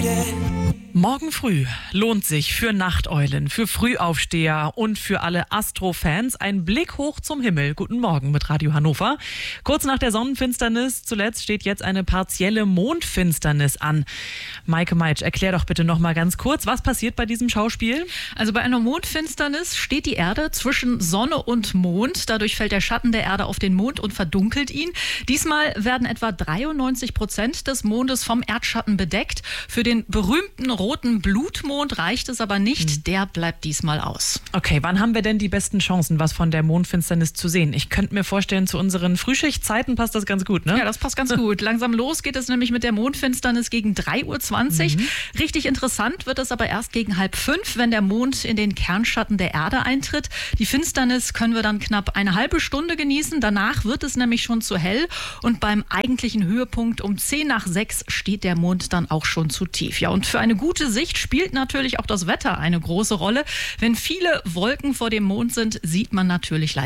Morgen früh lohnt sich für Nachteulen, für Frühaufsteher und für alle Astro-Fans ein Blick hoch zum Himmel. Guten Morgen mit Radio Hannover. Kurz nach der Sonnenfinsternis zuletzt steht jetzt eine partielle Mondfinsternis an. Maike Meitsch, erklär doch bitte noch mal ganz kurz, was passiert bei diesem Schauspiel? Also bei einer Mondfinsternis steht die Erde zwischen Sonne und Mond. Dadurch fällt der Schatten der Erde auf den Mond und verdunkelt ihn. Diesmal werden etwa 93% des Mondes vom Erdschatten bedeckt. Für den berühmten roten Blutmond reicht es aber nicht. Der bleibt diesmal aus. Okay, wann haben wir denn die besten Chancen, was von der Mondfinsternis zu sehen? Ich könnte mir vorstellen, zu unseren Frühschichtzeiten passt das ganz gut, ne? Ja, das passt ganz gut. Langsam los geht es nämlich mit der Mondfinsternis gegen 3:20 Uhr. Richtig interessant wird es aber erst gegen 4:30, wenn der Mond in den Kernschatten der Erde eintritt. Die Finsternis können wir dann knapp eine halbe Stunde genießen. Danach wird es nämlich schon zu hell und beim eigentlichen Höhepunkt um 5:10 steht der Mond dann auch schon zu tief. Ja, und für eine gute Sicht spielt natürlich auch das Wetter eine große Rolle. Wenn viele Wolken vor dem Mond sind, sieht man natürlich leider